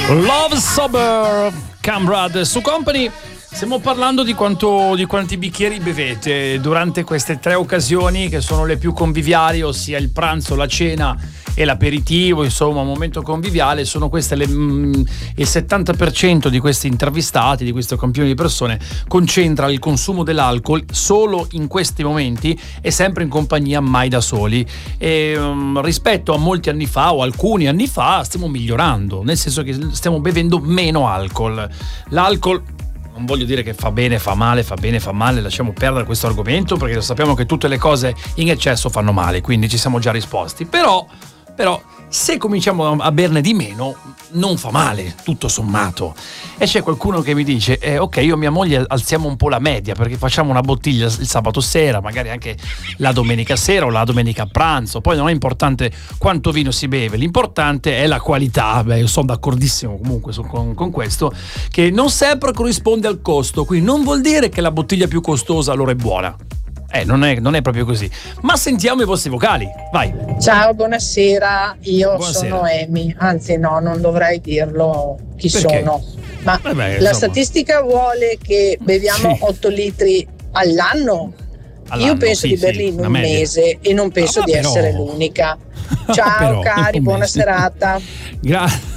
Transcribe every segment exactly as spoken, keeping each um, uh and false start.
Love Sober, Cambrad su Company. Stiamo parlando di quanto di quanti bicchieri bevete durante queste tre occasioni che sono le più conviviali, ossia il pranzo, la cena e l'aperitivo, insomma un momento conviviale. Sono queste le, mm, il settanta per cento di questi intervistati, di questo campione di persone, concentra il consumo dell'alcol solo in questi momenti e sempre in compagnia, mai da soli. E um, rispetto a molti anni fa o alcuni anni fa stiamo migliorando, nel senso che stiamo bevendo meno alcol. L'alcol, non voglio dire che fa bene, fa male, fa bene, fa male, lasciamo perdere questo argomento perché lo sappiamo che tutte le cose in eccesso fanno male, quindi ci siamo già risposti. Però, però se cominciamo a berne di meno non fa male, tutto sommato. E c'è qualcuno che mi dice eh, ok, io e mia moglie alziamo un po' la media perché facciamo una bottiglia il sabato sera, magari anche la domenica sera o la domenica a pranzo. Poi non è importante quanto vino si beve, l'importante è la qualità. Beh, io sono d'accordissimo comunque su, con, con questo, che non sempre corrisponde al costo, quindi non vuol dire che la bottiglia più costosa allora è buona. Eh, non è, non è proprio così. Ma sentiamo i vostri vocali, vai. Ciao, buonasera, io Buonasera. sono Amy, anzi no, non dovrei dirlo chi Perché? sono, ma Eh beh, la insomma. statistica vuole che beviamo Sì. otto litri all'anno. All'anno, Io penso sì, di sì, berli in una un media. mese e non penso Ah, di però. essere l'unica. Ciao Però, cari, un buona mese. serata. Grazie.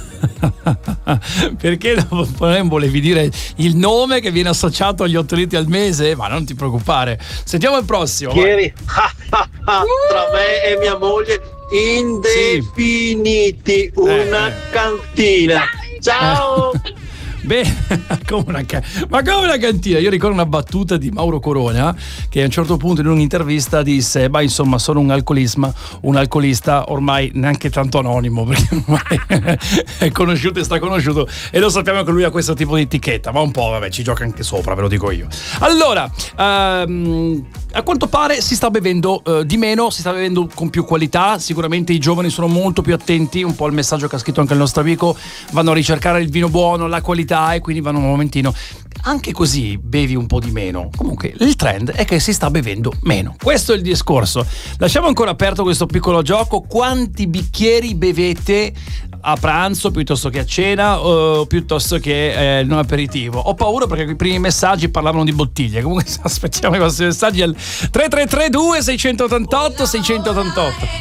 Perché non volevi dire il nome che viene associato agli otto litri al mese? Ma non ti preoccupare. Sentiamo il prossimo. vai. Ieri tra me e mia moglie indefiniti una eh. cantina. Ciao. Beh, come una ca- ma come una cantina. Io ricordo una battuta di Mauro Corona che a un certo punto in un'intervista disse: ma insomma sono un alcolisma, un alcolista ormai neanche tanto anonimo perché ormai è conosciuto e straconosciuto e lo sappiamo che lui ha questo tipo di etichetta, ma un po' vabbè ci gioca anche sopra, ve lo dico io. Allora ehm, a quanto pare si sta bevendo eh, di meno, si sta bevendo con più qualità. Sicuramente i giovani sono molto più attenti, un po' il messaggio che ha scritto anche il nostro amico, vanno a ricercare il vino buono, la qualità, e quindi vanno un momentino. Anche così bevi un po' di meno. Comunque il trend è che si sta bevendo meno. Questo è il discorso. Lasciamo ancora aperto questo piccolo gioco. Quanti bicchieri bevete a pranzo piuttosto che a cena o piuttosto che eh, non aperitivo? Ho paura perché i primi messaggi parlavano di bottiglie. Comunque aspettiamo i vostri messaggi al tre tre tre due sei otto otto sei otto otto.